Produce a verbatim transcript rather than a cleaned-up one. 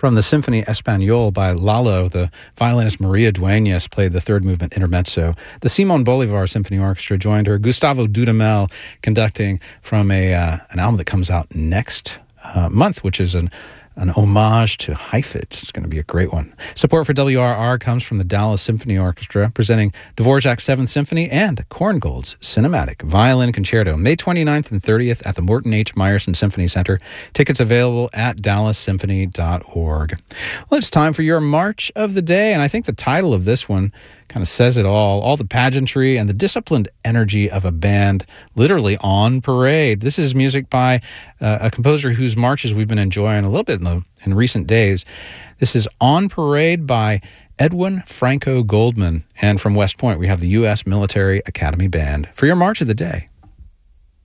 From the Symphony Español by Lalo, the violinist Maria Dueñas played the third movement intermezzo. The Simon Bolivar Symphony Orchestra joined her. Gustavo Dudamel conducting from a uh, an album that comes out next uh, month, which is an an homage to Heifetz. It's going to be a great one. Support for W R R comes from the Dallas Symphony Orchestra, presenting Dvorak's Seventh Symphony and Korngold's Cinematic Violin Concerto, May twenty-ninth and thirtieth at the Morton H. Meyerson Symphony Center. Tickets available at dallas symphony dot org. Well, it's time for your March of the Day, and I think the title of this one kind of says it all. All the pageantry and the disciplined energy of a band literally on parade. This is music by uh, a composer whose marches we've been enjoying a little bit in, the, in recent days. This is On Parade by Edwin Franco Goldman. And from West Point, we have the U S Military Academy Band for your March of the Day.